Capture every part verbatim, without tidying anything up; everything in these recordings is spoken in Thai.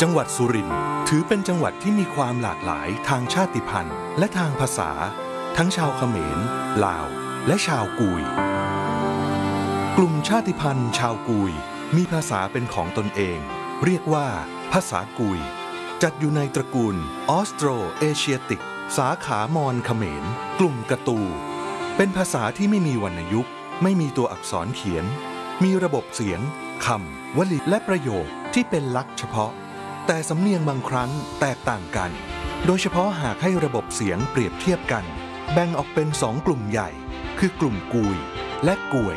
จังหวัดสุรินทร์ถือเป็นจังหวัดที่มีความหลากหลายทางชาติพันธุ์และทางภาษาทั้งชาวเขมรลาวและชาวกุยกลุ่มชาติพันธุ์ชาวกุยมีภาษาเป็นของตนเองเรียกว่าภาษากุยจัดอยู่ในตระกูลออสโตรเอเชียติกสาขามอญเขมรกลุ่มกะตูเป็นภาษาที่ไม่มีวรรณยุกต์ไม่มีตัวอักษรเขียนมีระบบเสียงคำวลีและประโยคที่เป็นลักษณ์เฉพาะแต่สำเนียงบางครั้งแตกต่างกันโดยเฉพาะหากให้ระบบเสียงเปรียบเทียบกันแบ่งออกเป็นสองกลุ่มใหญ่คือกลุ่มกุยและกวย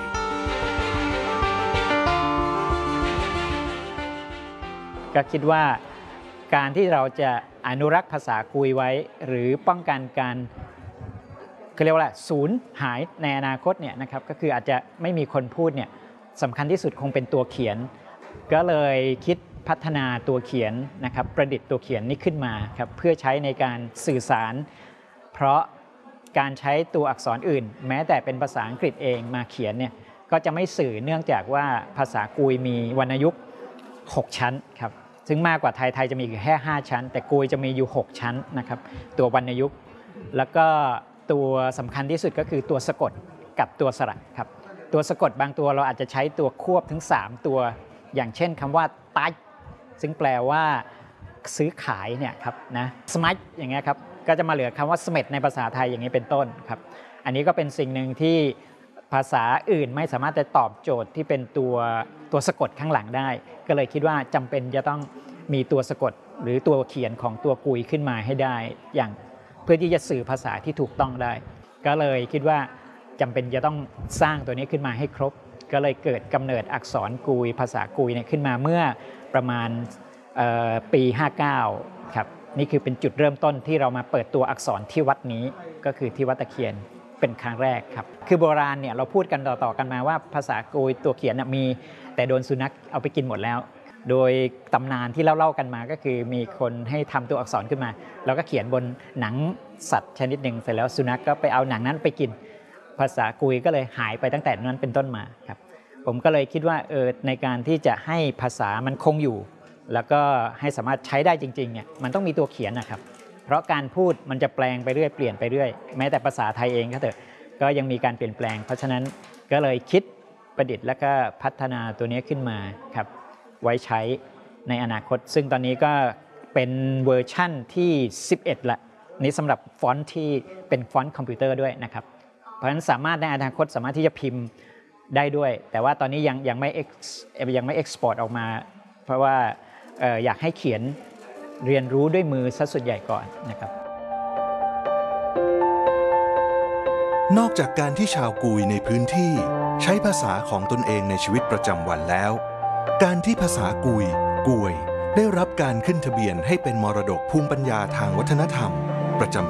ก็คิดว่าการที่เราจะอนุรักษ์ภาษากุยไว้หรือป้องกันการเขาเรียกว่าสูญหายในอนาคตเนี่ยนะครับก็คืออาจจะไม่มีคนพูดเนี่ยสำคัญที่สุดคงเป็นตัวเขียนก็เลยคิดพัฒนาตัวเขียนนะครับประดิษฐ์ตัวเขียนนี้ขึ้นมาครับเพื่อใช้ในการสื่อสารเพราะการใช้ตัวอักษรอื่นแม้แต่เป็นภาษาอังกฤษเองมาเขียนเนี่ยก็จะไม่สื่อเนื่องจากว่าภาษากุยมีวรรณยุกต์หกชั้นครับซึ่งมากกว่าไทยไทยจะมีแค่ห้าชั้นแต่กุยจะมีอยู่หกชั้นนะครับตัววรรณยุกต์แล้วก็ตัวสำคัญที่สุดก็คือตัวสะกดกับตัวสระครับตัวสะกดบางตัวเราอาจจะใช้ตัวควบถึงสามตัวอย่างเช่นคำว่าตั๊ซึ่งแปลว่าซื้อขายเนี่ยครับนะสมัชอย่างเงี้ยครับก็จะมาเหลือคำว่าสเม็ดในภาษาไทยอย่างนี้เป็นต้นครับอันนี้ก็เป็นสิ่งหนึ่งที่ภาษาอื่นไม่สามารถจะตอบโจทย์ที่เป็นตัวตัวสะกดข้างหลังได้ก็เลยคิดว่าจำเป็นจะต้องมีตัวสะกดหรือตัวเขียนของตัวกุยขึ้นมาให้ได้อย่างเพื่อที่จะสื่อภาษาที่ถูกต้องได้ก็เลยคิดว่าจำเป็นจะต้องสร้างตัวนี้ขึ้นมาให้ครบก็เลยเกิดกำเนิดอักษรกุยภาษากุยเนี่ยขึ้นมาเมื่อประมาณปีห้าเก้าครับนี่คือเป็นจุดเริ่มต้นที่เรามาเปิดตัวอักษรที่วัดนี้ก็คือที่วัดตะเคียนเป็นครั้งแรกครับคือโบราณเนี่ยเราพูดกันต่อๆกันมาว่าภาษากุยตัวเขียนมีแต่โดนสุนัขเอาไปกินหมดแล้วโดยตำนานที่เล่าๆกันมาก็คือมีคนให้ทำตัวอักษรขึ้นมาแล้วก็เขียนบนหนังสัตว์ชนิดหนึ่งเสร็จแล้วสุนัขก็ไปเอาหนังนั้นไปกินภาษากุยก็เลยหายไปตั้งแต่นั้นเป็นต้นมาครับผมก็เลยคิดว่าเออในการที่จะให้ภาษามันคงอยู่แล้วก็ให้สามารถใช้ได้จริงๆเนี่ยมันต้องมีตัวเขียนนะครับเพราะการพูดมันจะแปลงไปเรื่อยเปลี่ยนไปเรื่อยแม้แต่ภาษาไทยเองก็เถอะก็ยังมีการเปลี่ยนแปลงเพราะฉะนั้นก็เลยคิดประดิษฐ์แล้วก็พัฒนาตัวนี้ขึ้นมาครับไว้ใช้ในอนาคตซึ่งตอนนี้ก็เป็นเวอร์ชั่นที่สิบเอ็ดละนี้สำหรับฟอนต์ที่เป็นฟอนต์คอมพิวเตอร์ด้วยนะครับเพราะฉะนั้นสามารถในอนาคตสามารถที่จะพิมพ์ได้ด้วยแต่ว่าตอนนี้ยังยังไม่ยังไม่เอ็กซ์พอร์ตออกมาเพราะว่าเอ่ออยากให้เขียนเรียนรู้ด้วยมือซะส่วนใหญ่ก่อนนะครับนอกจากการที่ชาวกุยในพื้นที่ใช้ภาษาของตนเองในชีวิตประจำวันแล้วการที่ภาษากุยกวยได้รับการขึ้นทะเบียนให้เป็นมรดกภูมิปัญญาทางวัฒนธรรมประจำ